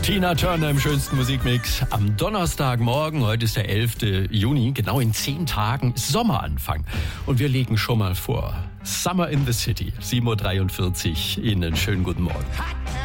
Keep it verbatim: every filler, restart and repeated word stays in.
Tina Turner im schönsten Musikmix am Donnerstagmorgen. Heute ist der elfte Juni. Genau in zehn Tagen ist Sommeranfang. Und wir legen schon mal vor. Summer in the City. sieben Uhr dreiundvierzig. Ihnen schönen guten Morgen.